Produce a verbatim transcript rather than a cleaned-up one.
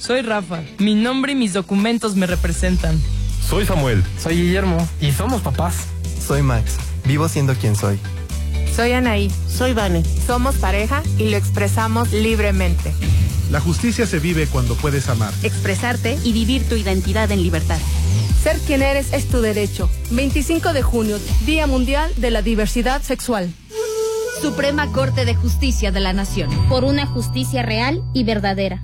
Soy Rafa. Mi nombre y mis documentos me representan. Soy Samuel. Soy Guillermo. Y somos papás. Soy Max. Vivo siendo quien soy. Soy Anaí. Soy Vane. Somos pareja y lo expresamos libremente. La justicia se vive cuando puedes amar, expresarte y vivir tu identidad en libertad. Ser quien eres es tu derecho. veinticinco de junio, Día Mundial de la Diversidad Sexual. Suprema Corte de Justicia de la Nación. Por una justicia real y verdadera.